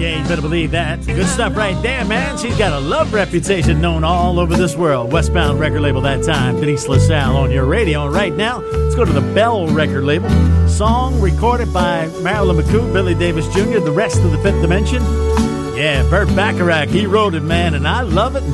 Yeah, you better believe that. Good stuff right there, man. She's got a love reputation known all over this world. Westbound record label that time. Denise LaSalle on your radio. And right now, let's go to the Bell record label. Song recorded by Marilyn McCoo, Billy Davis Jr., the rest of the Fifth Dimension. Yeah, Burt Bacharach, he wrote it, man, and I love it.